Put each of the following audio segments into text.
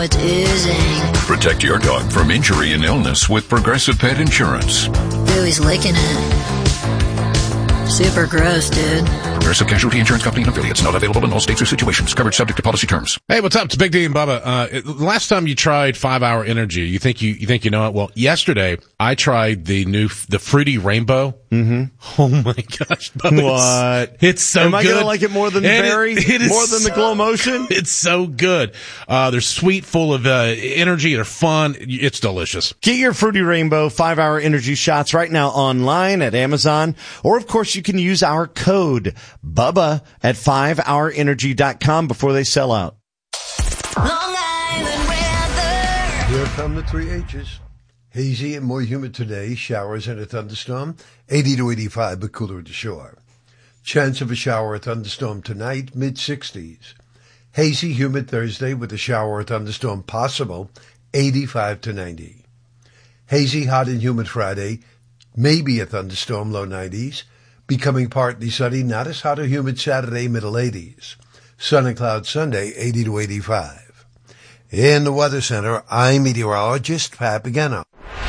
it's oozing. Protect your dog from injury and illness with Progressive Pet Insurance. Ooh, he's licking it. Super gross, dude. Progressive Casualty Insurance Company and affiliates. Not available in all states or situations. Coverage subject to policy terms. Hey, what's up? It's Big D and Bubba. Last time you tried 5 Hour Energy, you think you know it? Well, yesterday I tried the Fruity Rainbow. Mm-hmm. Oh my gosh, Bubba, what? It's so good. Am I gonna like it more than the berry? More than the Glow Motion? It's so good. They're sweet, full of energy. They're fun. It's delicious. Get your Fruity Rainbow 5 Hour Energy shots right now online at Amazon, or of course you can use our code BUBBA at 5hourenergy.com before they sell out. Long Island weather. Here come the 3 H's. Hazy and more humid today, showers and a thunderstorm, 80 to 85, but cooler at the shore. Chance of a shower or thunderstorm tonight, mid-60s. Hazy, humid Thursday with a shower or thunderstorm possible, 85 to 90. Hazy, hot and humid Friday, maybe a thunderstorm, low 90s. Becoming partly sunny, not as hot or humid Saturday, middle 80s. Sun and cloud Sunday, 80 to 85. In the Weather Center, I'm meteorologist Pat Pagano.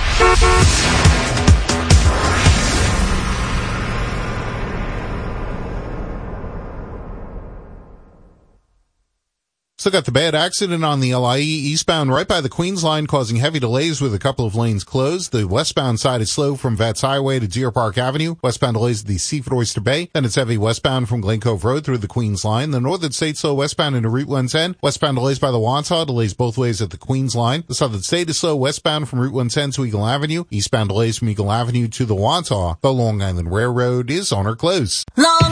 Still got the bad accident on the LIE eastbound right by the Queens line, causing heavy delays with a couple of lanes closed. The westbound side is slow from Vets Highway to Deer Park Avenue. Westbound delays at the Seaford Oyster Bay. Then it's heavy westbound from Glen Cove Road through the Queens line. The Northern State slow westbound into Route 110. Westbound delays by the Wantagh, delays both ways at the Queens line. The Southern State is slow westbound from Route 110 to Eagle Avenue. Eastbound delays from Eagle Avenue to the Wantagh. The Long Island Railroad is on or close. Long